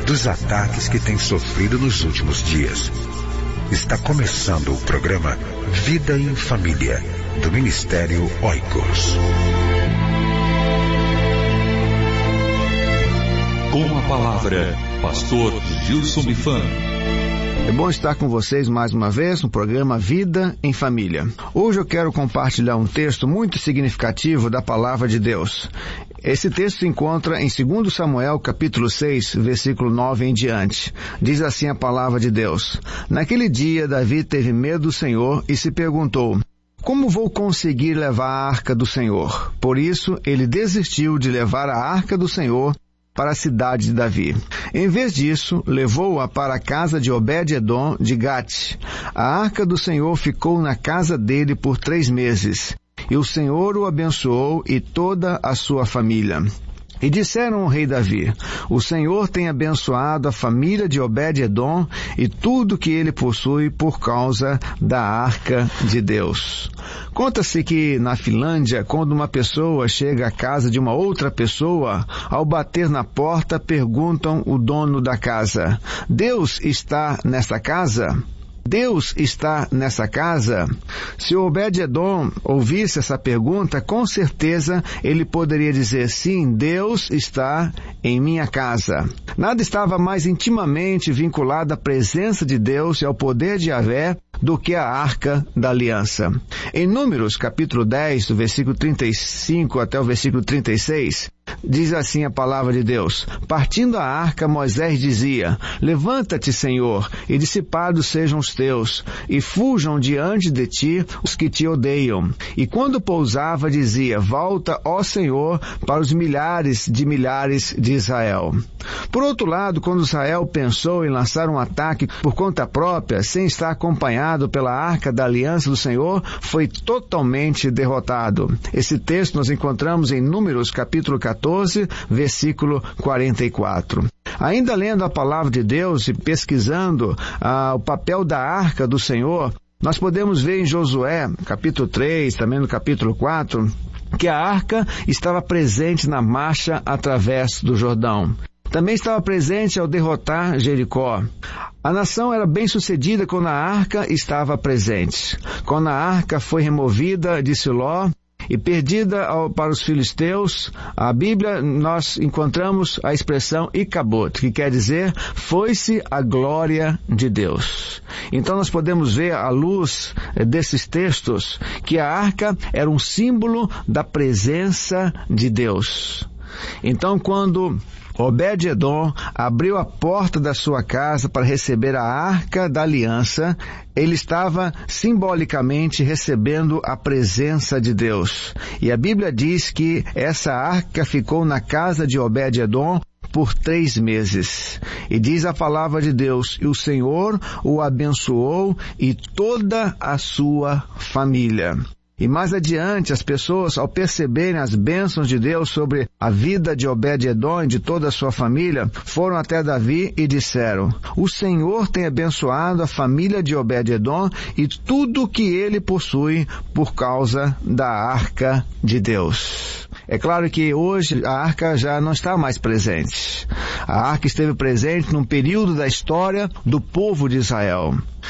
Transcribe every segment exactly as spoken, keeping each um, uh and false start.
dos ataques que tem sofrido nos últimos dias. Está começando o programa Vida em Família, do Ministério Oikos. Com a palavra, Pastor Gilson Bifan. É bom estar com vocês mais uma vez no programa Vida em Família. Hoje eu quero compartilhar um texto muito significativo da Palavra de Deus. Esse texto se encontra em segundo Samuel, capítulo seis, versículo nove em diante. Diz assim a Palavra de Deus: Naquele dia, Davi teve medo do Senhor e se perguntou: como vou conseguir levar a arca do Senhor? Por isso, ele desistiu de levar a arca do Senhor para a cidade de Davi. Em vez disso, levou-a para a casa de Obed-edom de Gate. A arca do Senhor ficou na casa dele por três meses. E o Senhor o abençoou e toda a sua família. E disseram ao rei Davi: o Senhor tem abençoado a família de Obed-edom e tudo que ele possui por causa da arca de Deus. Conta-se que na Finlândia, quando uma pessoa chega à casa de uma outra pessoa, ao bater na porta, perguntam o dono da casa: Deus está nessa casa? Deus está nessa casa? Se Obed-edom ouvisse essa pergunta, com certeza ele poderia dizer: sim, Deus está em minha casa. Nada estava mais intimamente vinculado à presença de Deus e ao poder de Yahvé do que a Arca da Aliança. Em Números, capítulo dez, do versículo trinta e cinco até o versículo trinta e seis, diz assim a Palavra de Deus: partindo a arca, Moisés dizia: levanta-te, Senhor, e dissipados sejam os teus, e fujam diante de ti os que te odeiam. E quando pousava, dizia: volta, ó Senhor, para os milhares de milhares de Israel. Por outro lado, quando Israel pensou em lançar um ataque por conta própria, sem estar acompanhado pela Arca da Aliança do Senhor, foi totalmente derrotado. Esse texto nós encontramos em Números, capítulo catorze, versículo quarenta e quatro. Ainda lendo a Palavra de Deus e pesquisando ah, o papel da Arca do Senhor, nós podemos ver em Josué, capítulo três, também no capítulo quatro, que a arca estava presente na marcha através do Jordão. Também estava presente ao derrotar Jericó. A nação era bem sucedida quando a arca estava presente. Quando a arca foi removida de Siló e perdida ao, para os filisteus, a Bíblia, nós encontramos a expressão Icabod, que quer dizer, foi-se a glória de Deus. Então nós podemos ver, à luz desses textos, que a arca era um símbolo da presença de Deus. Então, quando Obed-edom abriu a porta da sua casa para receber a Arca da Aliança, ele estava simbolicamente recebendo a presença de Deus. E a Bíblia diz que essa arca ficou na casa de Obed-edom por três meses. E diz a Palavra de Deus: e o Senhor o abençoou e toda a sua família. E mais adiante, as pessoas, ao perceberem as bênçãos de Deus sobre a vida de Obed-edom e de toda a sua família, foram até Davi e disseram: o Senhor tem abençoado a família de Obed-edom e tudo o que ele possui por causa da Arca de Deus. É claro que hoje a arca já não está mais presente. A arca esteve presente num período da história do povo de Israel.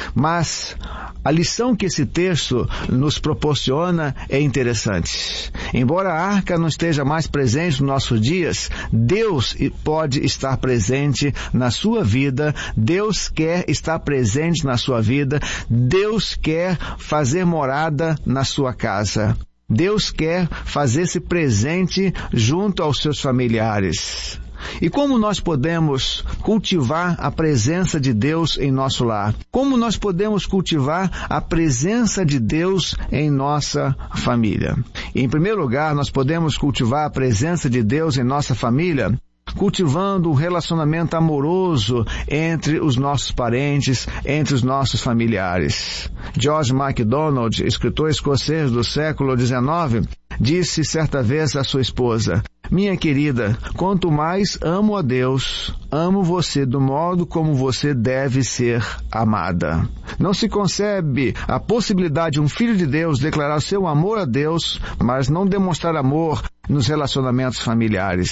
Mas a lição que esse texto nos proporciona é interessante. Embora a arca não esteja mais presente nos nossos dias, Deus pode estar presente na sua vida, Deus quer estar presente na sua vida, Deus quer fazer morada na sua casa. Deus quer fazer-se presente junto aos seus familiares. E como nós podemos cultivar a presença de Deus em nosso lar? Como nós podemos cultivar a presença de Deus em nossa família? Em primeiro lugar, nós podemos cultivar a presença de Deus em nossa família cultivando um relacionamento amoroso entre os nossos parentes, entre os nossos familiares. George MacDonald, escritor escocês do século dezenove, disse certa vez à sua esposa: minha querida, quanto mais amo a Deus, amo você do modo como você deve ser amada. Não se concebe a possibilidade de um filho de Deus declarar seu amor a Deus, mas não demonstrar amor nos relacionamentos familiares.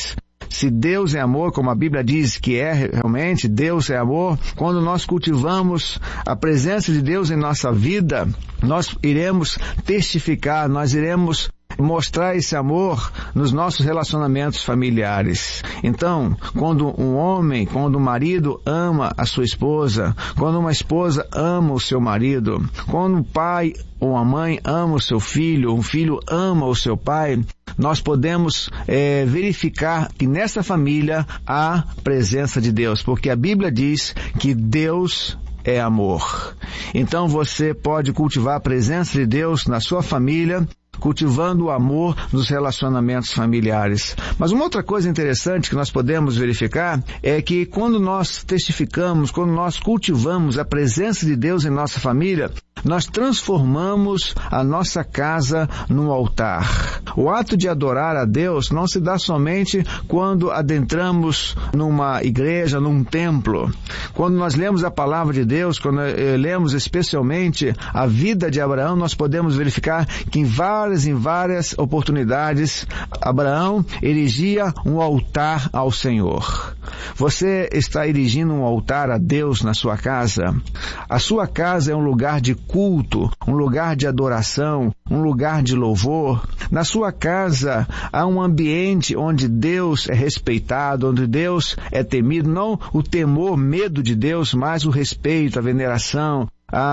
Se Deus é amor, como a Bíblia diz que é realmente, Deus é amor, quando nós cultivamos a presença de Deus em nossa vida, nós iremos testificar, nós iremos mostrar esse amor nos nossos relacionamentos familiares. Então, quando um homem, quando um marido ama a sua esposa, quando uma esposa ama o seu marido, quando um pai ou uma mãe ama o seu filho, um filho ama o seu pai, nós podemos é, verificar que nessa família há presença de Deus, porque a Bíblia diz que Deus é amor. Então você pode cultivar a presença de Deus na sua família, cultivando o amor nos relacionamentos familiares. Mas uma outra coisa interessante que nós podemos verificar é que quando nós testificamos, quando nós cultivamos a presença de Deus em nossa família, nós transformamos a nossa casa num altar. O ato de adorar a Deus não se dá somente quando adentramos numa igreja, num templo. Quando nós lemos a palavra de Deus, quando lemos especialmente a vida de Abraão, nós podemos verificar que em várias, em várias oportunidades, Abraão erigia um altar ao Senhor. Você está erigindo um altar a Deus na sua casa? A sua casa é um lugar de culto, um lugar de adoração, um lugar de louvor. Na sua casa há um ambiente onde Deus é respeitado, onde Deus é temido, não o temor, medo de Deus, mas o respeito, a veneração,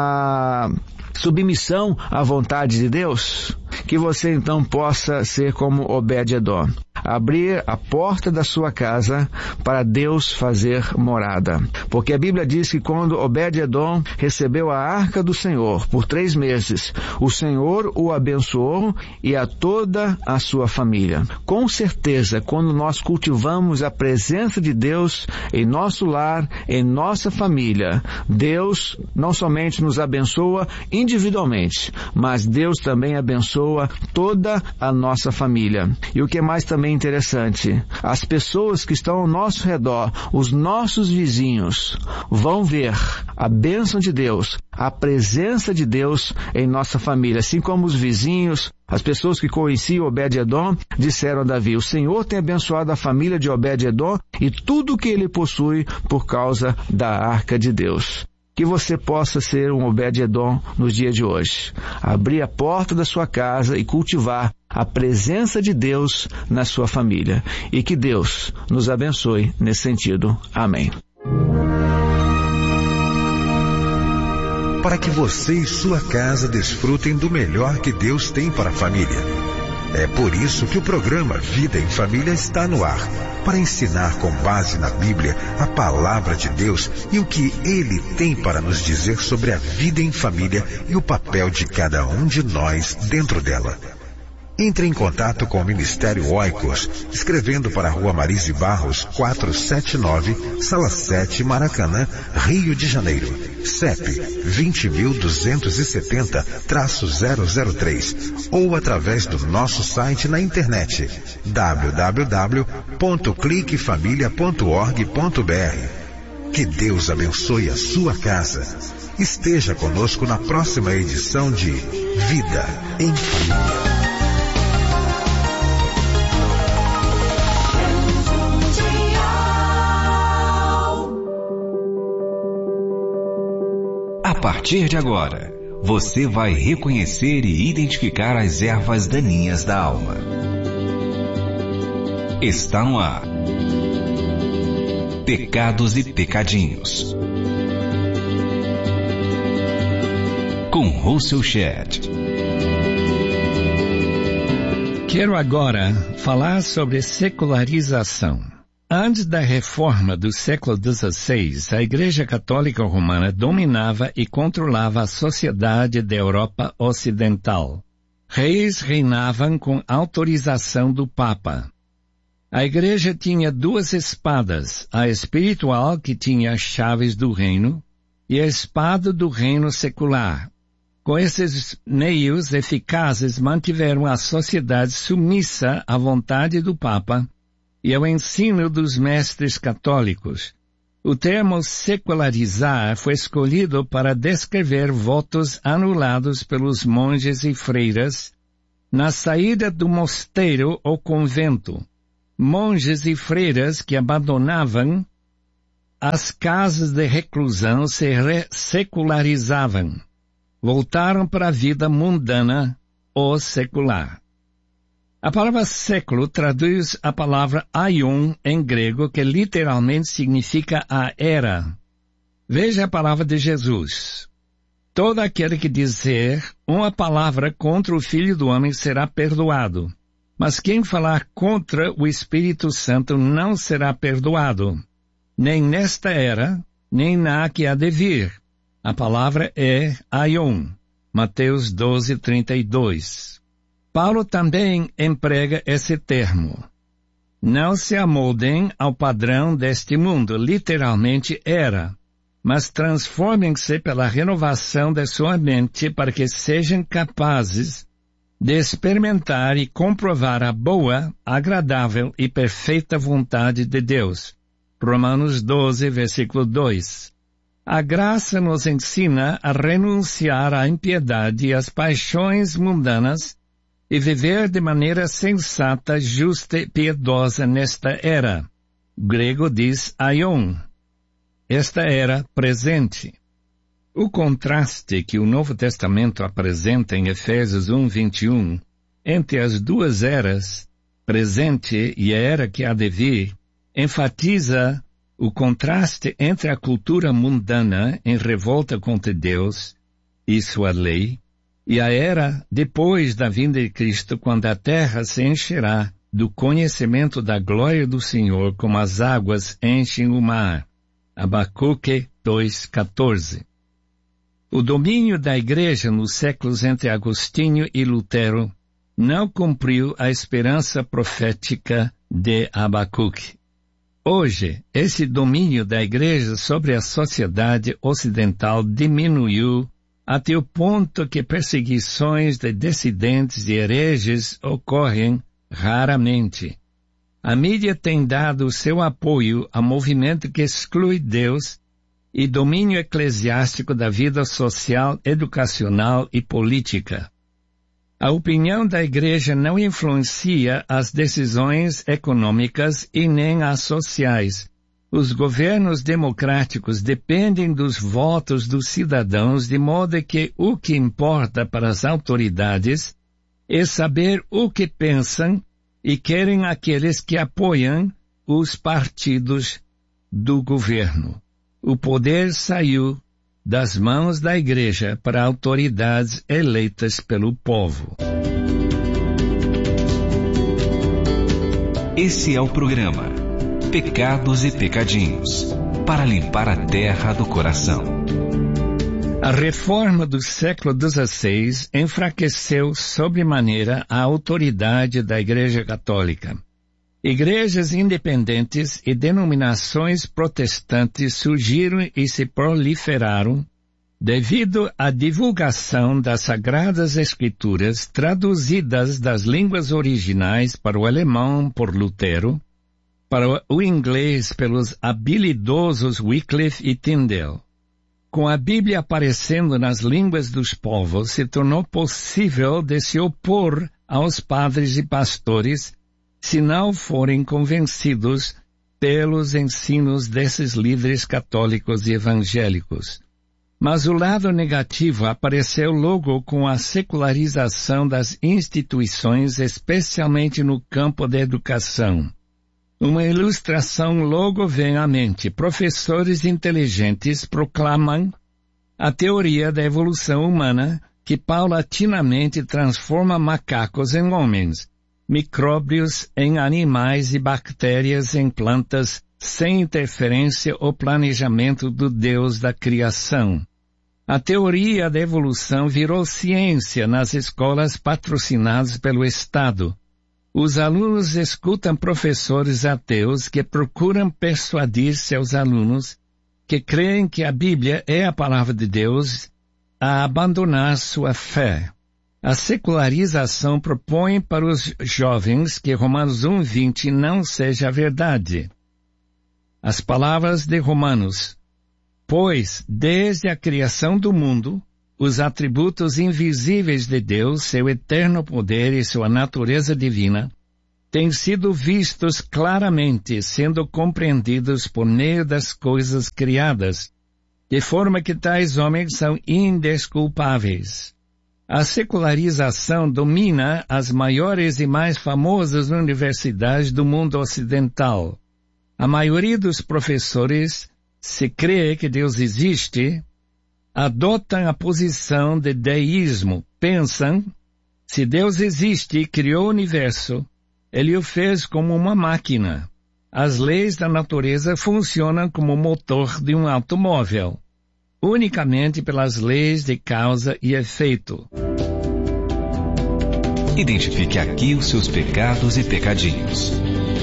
a submissão à vontade de Deus. Que você então possa ser como Obed-edom, abrir a porta da sua casa para Deus fazer morada. Porque a Bíblia diz que quando Obed-edom recebeu a arca do Senhor por três meses, o Senhor o abençoou e a toda a sua família. Com certeza, quando nós cultivamos a presença de Deus em nosso lar, em nossa família, Deus não somente nos abençoa individualmente, mas Deus também abençoa toda a nossa família. E o que é mais também interessante, as pessoas que estão ao nosso redor, os nossos vizinhos, vão ver a bênção de Deus, a presença de Deus em nossa família. Assim como os vizinhos, as pessoas que conheciam Obed-edom, disseram a Davi: o Senhor tem abençoado a família de Obed-edom e tudo o que ele possui por causa da arca de Deus. Que você possa ser um Obed-edom nos dias de hoje. Abrir a porta da sua casa e cultivar a presença de Deus na sua família. E que Deus nos abençoe nesse sentido. Amém. Para que você e sua casa desfrutem do melhor que Deus tem para a família. É por isso que o programa Vida em Família está no ar, para ensinar com base na Bíblia a palavra de Deus e o que Ele tem para nos dizer sobre a vida em família e o papel de cada um de nós dentro dela. Entre em contato com o Ministério Oikos, escrevendo para a Rua Marise Barros, quatrocentos e setenta e nove, Sala sete, Maracanã, Rio de Janeiro. C E P vinte mil duzentos e setenta, zero zero três, ou através do nosso site na internet w w w ponto clique família ponto org ponto b r. Que Deus abençoe a sua casa. Esteja conosco na próxima edição de Vida em Família. A partir de agora, você vai reconhecer e identificar as ervas daninhas da alma. Está no ar. Pecados e Pecadinhos. Com Russell Shedd. Quero agora falar sobre secularização. Antes da reforma do século dezesseis, a Igreja Católica Romana dominava e controlava a sociedade da Europa Ocidental. Reis reinavam com autorização do Papa. A Igreja tinha duas espadas, a espiritual, que tinha as chaves do reino, e a espada do reino secular. Com esses meios eficazes, mantiveram a sociedade submissa à vontade do Papa e ao ensino dos mestres católicos. O termo secularizar foi escolhido para descrever votos anulados pelos monges e freiras na saída do mosteiro ou convento. monges e freiras que abandonavam as casas de reclusão se secularizavam. Voltaram para a vida mundana ou secular. A palavra século traduz a palavra aion em grego, que literalmente significa a era. Veja a palavra de Jesus. Todo aquele que dizer uma palavra contra o Filho do Homem será perdoado, mas quem falar contra o Espírito Santo não será perdoado, nem nesta era, nem na que há de vir. A palavra é aion. Mateus doze, trinta e dois. Paulo também emprega esse termo. Não se amoldem ao padrão deste mundo, literalmente era, mas transformem-se pela renovação de sua mente para que sejam capazes de experimentar e comprovar a boa, agradável e perfeita vontade de Deus. Romanos doze, versículo dois. A graça nos ensina a renunciar à impiedade e às paixões mundanas e viver de maneira sensata, justa e piedosa nesta era. O grego diz aion. Esta era presente. O contraste que o Novo Testamento apresenta em Efésios um, vinte e um, entre as duas eras, presente e a era que há de vir, enfatiza o contraste entre a cultura mundana em revolta contra Deus e sua lei, e a era depois da vinda de Cristo, quando a terra se encherá do conhecimento da glória do Senhor, como as águas enchem o mar. Abacuque dois, quatorze. O domínio da Igreja nos séculos entre Agostinho e Lutero não cumpriu a esperança profética de Abacuque. Hoje, esse domínio da Igreja sobre a sociedade ocidental diminuiu até o ponto que perseguições de dissidentes e hereges ocorrem raramente. A mídia tem dado seu apoio a movimento que exclui Deus e domínio eclesiástico da vida social, educacional e política. A opinião da Igreja não influencia as decisões econômicas e nem as sociais. Os governos democráticos dependem dos votos dos cidadãos, de modo que o que importa para as autoridades é saber o que pensam e querem aqueles que apoiam os partidos do governo. O poder saiu das mãos da Igreja para autoridades eleitas pelo povo. Esse é o programa Pecados e Pecadinhos, para limpar a terra do coração. A reforma do século dezesseis enfraqueceu sobremaneira a autoridade da Igreja Católica. Igrejas independentes e denominações protestantes surgiram e se proliferaram devido à divulgação das Sagradas Escrituras traduzidas das línguas originais para o alemão por Lutero, para o inglês pelos habilidosos Wycliffe e Tyndale. Com a Bíblia aparecendo nas línguas dos povos, se tornou possível de se opor aos padres e pastores se não forem convencidos pelos ensinos desses líderes católicos e evangélicos. Mas o lado negativo apareceu logo com a secularização das instituições, especialmente no campo da educação. Uma ilustração logo vem à mente. Professores inteligentes proclamam a teoria da evolução humana que paulatinamente transforma macacos em homens, micróbios em animais e bactérias em plantas, sem interferência ou planejamento do Deus da criação. A teoria da evolução virou ciência nas escolas patrocinadas pelo Estado. Os alunos escutam professores ateus que procuram persuadir seus alunos que creem que a Bíblia é a palavra de Deus a abandonar sua fé. A secularização propõe para os jovens que Romanos um, vinte não seja a verdade. As palavras de Romanos: pois, desde a criação do mundo, os atributos invisíveis de Deus, seu eterno poder e sua natureza divina, têm sido vistos claramente, sendo compreendidos por meio das coisas criadas, de forma que tais homens são indesculpáveis. A secularização domina as maiores e mais famosas universidades do mundo ocidental. A maioria dos professores, se crê que Deus existe, adotam a posição de deísmo. Pensam, se Deus existe e criou o universo, Ele o fez como uma máquina. As leis da natureza funcionam como o motor de um automóvel, unicamente pelas leis de causa e efeito. Identifique aqui os seus pecados e pecadinhos.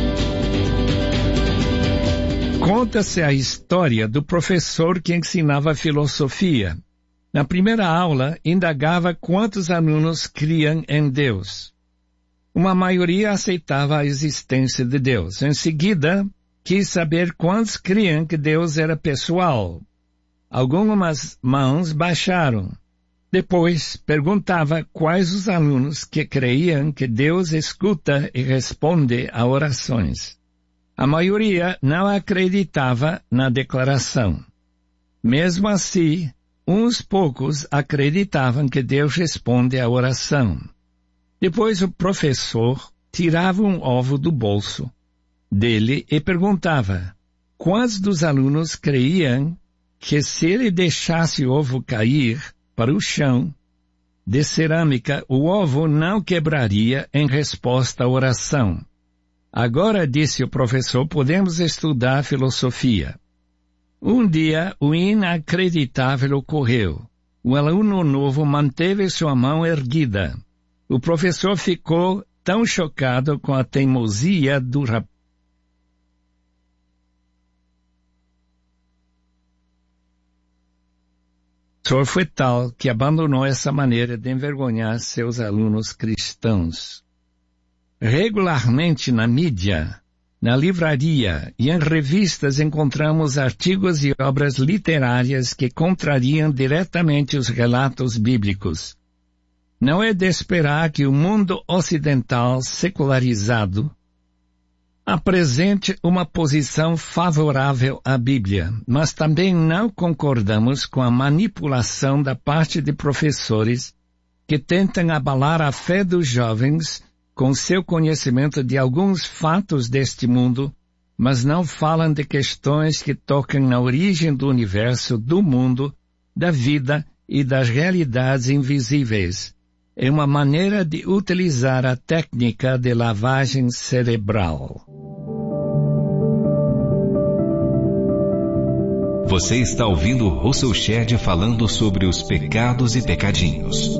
Conta-se a história do professor que ensinava filosofia. Na primeira aula, indagava quantos alunos criam em Deus. Uma maioria aceitava a existência de Deus. Em seguida, quis saber quantos criam que Deus era pessoal. Algumas mãos baixaram. Depois, perguntava quais os alunos que creiam que Deus escuta e responde a orações. A maioria não acreditava na declaração. Mesmo assim, uns poucos acreditavam que Deus responde à oração. Depois o professor tirava um ovo do bolso dele e perguntava quantos dos alunos creiam que se ele deixasse o ovo cair para o chão de cerâmica, o ovo não quebraria em resposta à oração. Agora, disse o professor, podemos estudar filosofia. Um dia, o inacreditável ocorreu. O aluno novo manteve sua mão erguida. O professor ficou tão chocado com a teimosia do rapaz. O professor foi tal que abandonou essa maneira de envergonhar seus alunos cristãos. Regularmente na mídia, na livraria e em revistas encontramos artigos e obras literárias que contrariam diretamente os relatos bíblicos. Não é de esperar que o mundo ocidental secularizado apresente uma posição favorável à Bíblia, mas também não concordamos com a manipulação da parte de professores que tentam abalar a fé dos jovens com seu conhecimento de alguns fatos deste mundo, mas não falam de questões que tocam na origem do universo, do mundo, da vida e das realidades invisíveis. É uma maneira de utilizar a técnica de lavagem cerebral. Você está ouvindo Russell Shedd falando sobre os pecados e pecadinhos.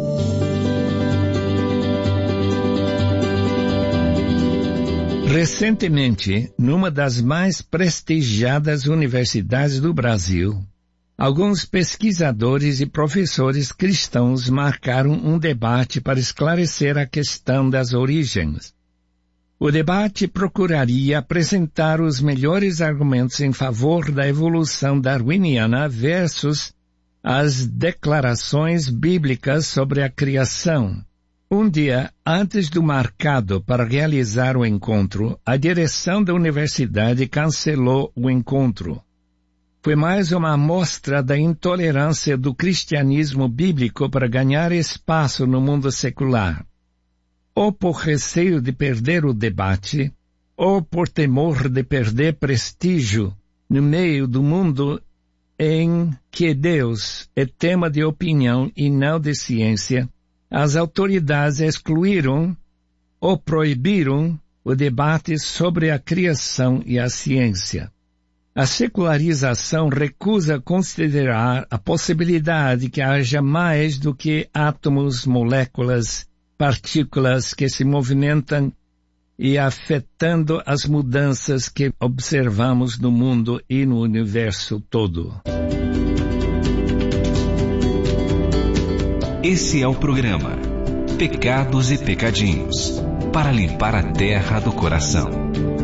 Recentemente, numa das mais prestigiadas universidades do Brasil, alguns pesquisadores e professores cristãos marcaram um debate para esclarecer a questão das origens. O debate procuraria apresentar os melhores argumentos em favor da evolução darwiniana versus as declarações bíblicas sobre a criação. Um dia antes do marcado para realizar o encontro, a direção da universidade cancelou o encontro. Foi mais uma amostra da intolerância do cristianismo bíblico para ganhar espaço no mundo secular. Ou por receio de perder o debate, ou por temor de perder prestígio no meio do mundo em que Deus é tema de opinião e não de ciência, as autoridades excluíram ou proibiram o debate sobre a criação e a ciência. A secularização recusa considerar a possibilidade que haja mais do que átomos, moléculas, partículas que se movimentam e afetando as mudanças que observamos no mundo e no universo todo. Esse é o programa Pecados e Pecadinhos, para limpar a terra do coração.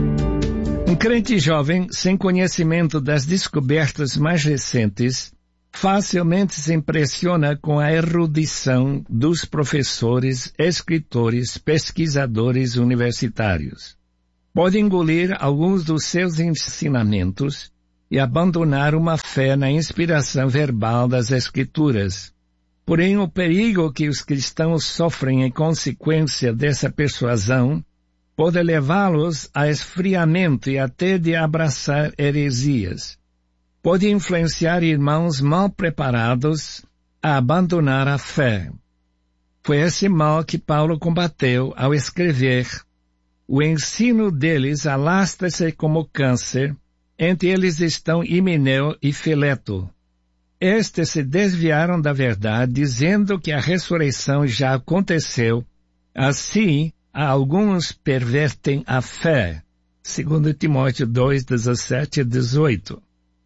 Um crente jovem, sem conhecimento das descobertas mais recentes, facilmente se impressiona com a erudição dos professores, escritores, pesquisadores universitários. Pode engolir alguns dos seus ensinamentos e abandonar uma fé na inspiração verbal das Escrituras. Porém, o perigo que os cristãos sofrem em consequência dessa persuasão pode levá-los a esfriamento e até de abraçar heresias. Pode influenciar irmãos mal preparados a abandonar a fé. Foi esse mal que Paulo combateu ao escrever: o ensino deles alastra-se como câncer, entre eles estão Himeneu e Fileto. Estes se desviaram da verdade, dizendo que a ressurreição já aconteceu. Assim, alguns pervertem a fé. Segundo Timóteo dois, dezessete e dezoito.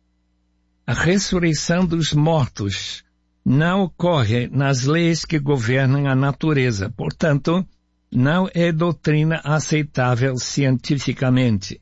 A ressurreição dos mortos não ocorre nas leis que governam a natureza. Portanto, não é doutrina aceitável cientificamente.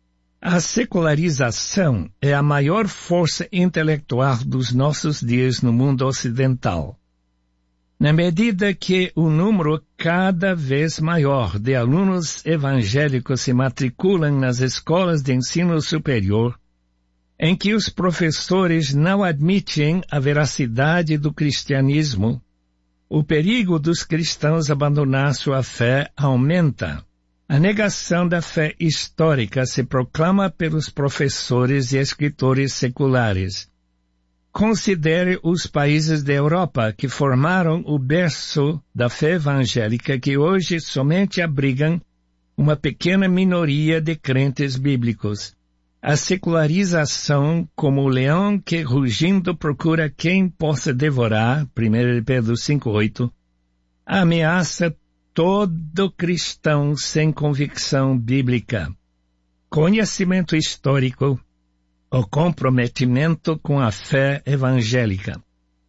A secularização é a maior força intelectual dos nossos dias no mundo ocidental. Na medida que o número cada vez maior de alunos evangélicos se matriculam nas escolas de ensino superior, em que os professores não admitem a veracidade do cristianismo, o perigo dos cristãos abandonar sua fé aumenta. A negação da fé histórica se proclama pelos professores e escritores seculares. Considere os países da Europa que formaram o berço da fé evangélica, que hoje somente abrigam uma pequena minoria de crentes bíblicos. A secularização, como o leão que rugindo procura quem possa devorar, primeiro Pedro cinco, oito, ameaça todo cristão sem convicção bíblica. Conhecimento histórico, o comprometimento com a fé evangélica.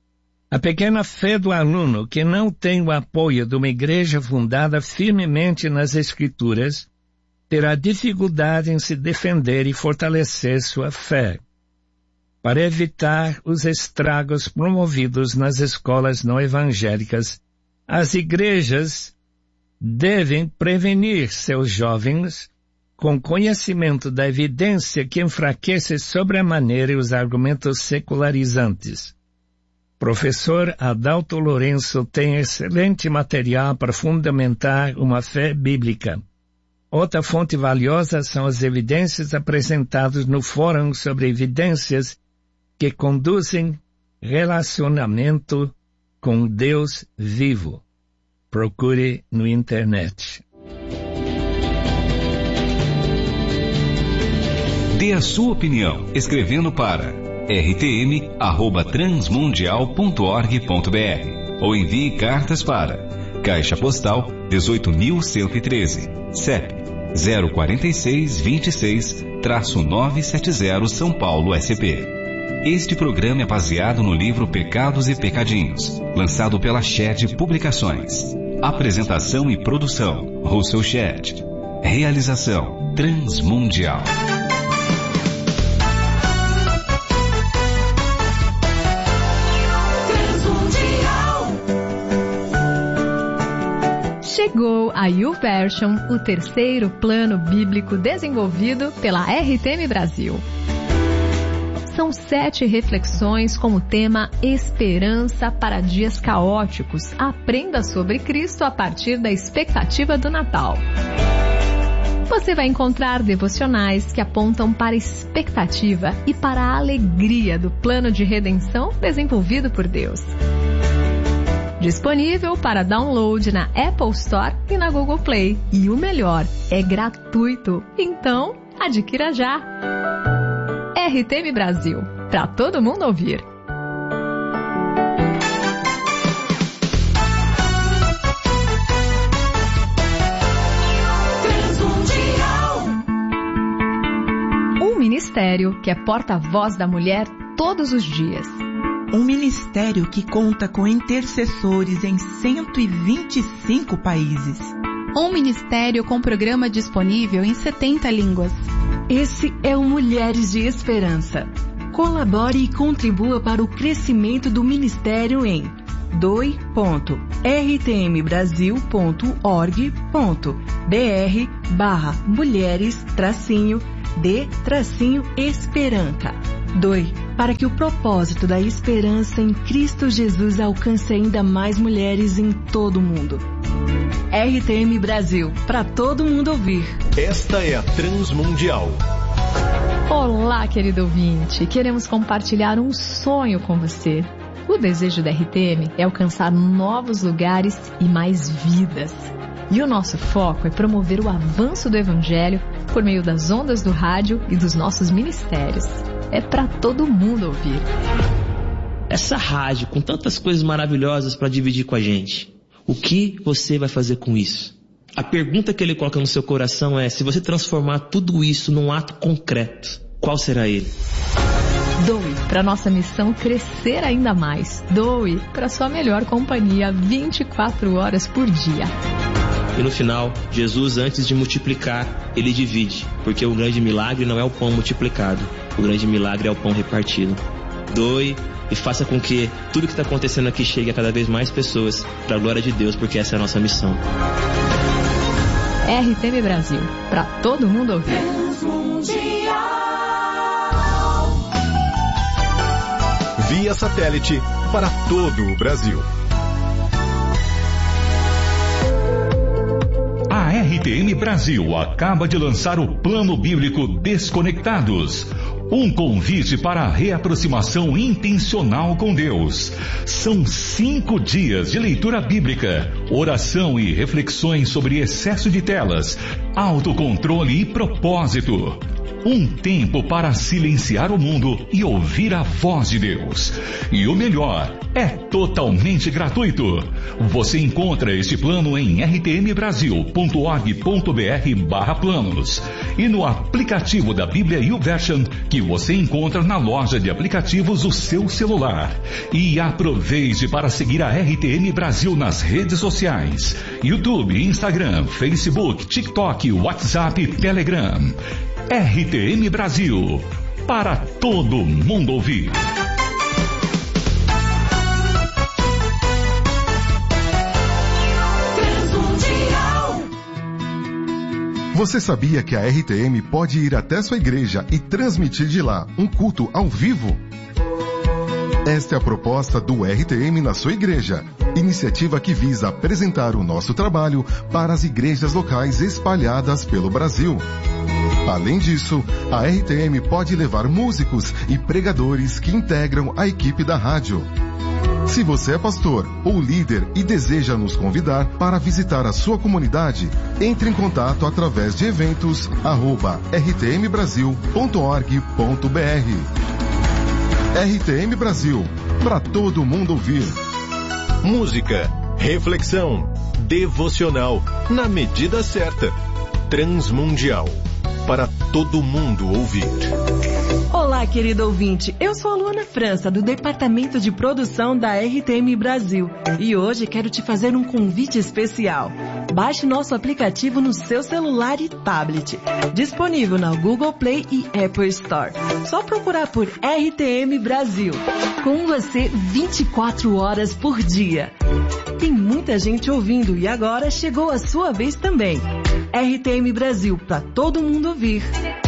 A pequena fé do aluno que não tem o apoio de uma igreja fundada firmemente nas Escrituras terá dificuldade em se defender e fortalecer sua fé. Para evitar os estragos promovidos nas escolas não evangélicas, as igrejas devem prevenir seus jovens com conhecimento da evidência que enfraquece sobremaneira os argumentos secularizantes. Professor Adalto Lourenço tem excelente material para fundamentar uma fé bíblica. Outra fonte valiosa são as evidências apresentadas no Fórum sobre Evidências que conduzem relacionamento com Deus vivo. Procure no internet. Dê a sua opinião escrevendo para r t m arroba transmundial ponto org ponto b r ou envie cartas para Caixa Postal dezoito mil cento e treze, C E P zero quatro seis, vinte e seis, nove sete zero, São Paulo, S P. Este programa é baseado no livro Pecados e Pecadinhos, lançado pela Shed Publicações. Apresentação e produção, Russell Shed. Realização, Transmundial. Chegou a YouVersion, o terceiro plano bíblico desenvolvido pela R T M Brasil. São sete reflexões com o tema Esperança para Dias Caóticos. Aprenda sobre Cristo a partir da expectativa do Natal. Você vai encontrar devocionais que apontam para a expectativa e para a alegria do plano de redenção desenvolvido por Deus. Disponível para download na Apple Store e na Google Play. E o melhor, é gratuito. Então, adquira já. R T M Brasil, para todo mundo ouvir. Um ministério que é porta-voz da mulher todos os dias. Um ministério que conta com intercessores em cento e vinte e cinco países. Um ministério com programa disponível em setenta línguas. Esse é o Mulheres de Esperança. Colabore e contribua para o crescimento do Ministério em doe ponto r t m brasil ponto org ponto b r barra mulheres tracinho de tracinho esperança. Doe para que o propósito da esperança em Cristo Jesus alcance ainda mais mulheres em todo o mundo. R T M Brasil, para todo mundo ouvir. Esta é a Transmundial. Olá, querido ouvinte. Queremos compartilhar um sonho com você. O desejo da R T M é alcançar novos lugares e mais vidas. E o nosso foco é promover o avanço do Evangelho por meio das ondas do rádio e dos nossos ministérios. É para todo mundo ouvir. Essa rádio com tantas coisas maravilhosas para dividir com a gente, o que você vai fazer com isso? A pergunta que ele coloca no seu coração é: se você transformar tudo isso num ato concreto, qual será ele? Doe para nossa missão crescer ainda mais. Doe para sua melhor companhia vinte e quatro horas por dia. E no final, Jesus, antes de multiplicar, ele divide, porque o grande milagre não é o pão multiplicado, o grande milagre é o pão repartido. Doe e faça com que tudo que está acontecendo aqui chegue a cada vez mais pessoas, para a glória de Deus, porque essa é a nossa missão. R T M Brasil, para todo mundo ouvir. Via satélite para todo o Brasil. A R T M Brasil acaba de lançar o Plano Bíblico Desconectados. Um convite para a reaproximação intencional com Deus. São cinco dias de leitura bíblica, oração e reflexões sobre excesso de telas, autocontrole e propósito. Um tempo para silenciar o mundo e ouvir a voz de Deus. E o melhor, é totalmente gratuito. Você encontra este plano em r t m brasil ponto org ponto b r barra planos e no aplicativo da Bíblia YouVersion que você encontra na loja de aplicativos do seu celular. E aproveite para seguir a R T M Brasil nas redes sociais: YouTube, Instagram, Facebook, TikTok, WhatsApp e Telegram. R T M Brasil, para todo mundo ouvir. Você sabia que a R T M pode ir até sua igreja e transmitir de lá um culto ao vivo? Esta é a proposta do R T M na sua igreja, iniciativa que visa apresentar o nosso trabalho para as igrejas locais espalhadas pelo Brasil. Além disso, a R T M pode levar músicos e pregadores que integram a equipe da rádio. Se você é pastor ou líder e deseja nos convidar para visitar a sua comunidade, entre em contato através de eventos arroba r t m brasil ponto org ponto b r. R T M Brasil, para todo mundo ouvir. Música, reflexão, devocional, na medida certa. Transmundial, para todo mundo ouvir. Olá, querido ouvinte. Eu sou a Luana França, do Departamento de Produção da R T M Brasil. E hoje quero te fazer um convite especial. Baixe nosso aplicativo no seu celular e tablet. Disponível na Google Play e Apple Store. Só procurar por R T M Brasil. Com você vinte e quatro horas por dia. Tem muita gente ouvindo e agora chegou a sua vez também. R T M Brasil, para todo mundo ouvir.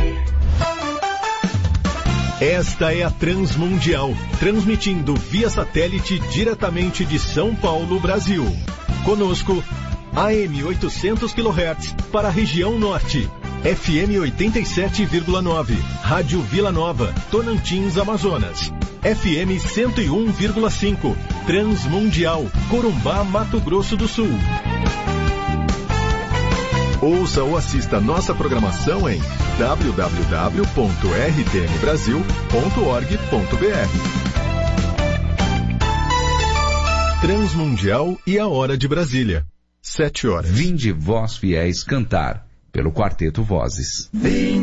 Esta é a Transmundial, transmitindo via satélite diretamente de São Paulo, Brasil. Conosco, A M oitocentos quilohertz para a região norte, F M oitenta e sete vírgula nove, Rádio Vila Nova, Tocantins, Amazonas, F M cento e um vírgula cinco, Transmundial, Corumbá, Mato Grosso do Sul. Ouça ou assista nossa programação em w w w ponto r t m brasil ponto org ponto b r. Transmundial e a Hora de Brasília. Sete horas. Vinde vós fiéis cantar, pelo Quarteto Vozes.